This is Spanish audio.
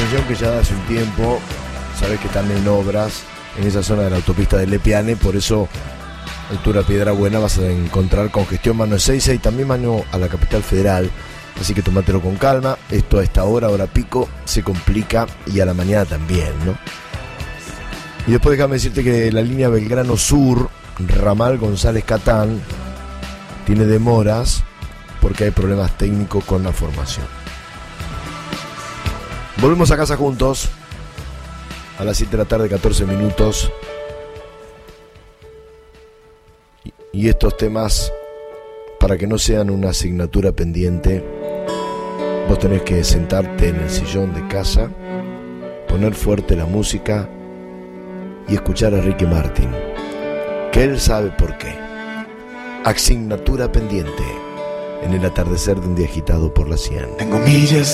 atención que ya hace un tiempo, sabes que están en obras en esa zona de la autopista de Lepiane, por eso altura Piedrabuena vas a encontrar congestión mano Ezeiza y también mano a la capital federal, así que tómatelo con calma. Esto a esta hora pico, se complica, y a la mañana también, ¿no? Y después déjame decirte que la línea Belgrano Sur, ramal González Catán, tiene demoras porque hay problemas técnicos con la formación. Volvemos a casa juntos a las 7 de la tarde, 14 minutos. Y estos temas, para que no sean una asignatura pendiente, vos tenés que sentarte en el sillón de casa, poner fuerte la música y escuchar a Ricky Martin, que él sabe por qué. Asignatura pendiente en el atardecer de un día agitado por la 100. Tengo millas